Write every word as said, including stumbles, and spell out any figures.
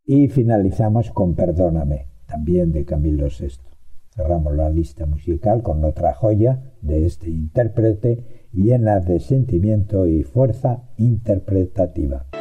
Y finalizamos con Perdóname, también de Camilo Sesto. Cerramos la lista musical con otra joya de este intérprete llena de sentimiento y fuerza interpretativa.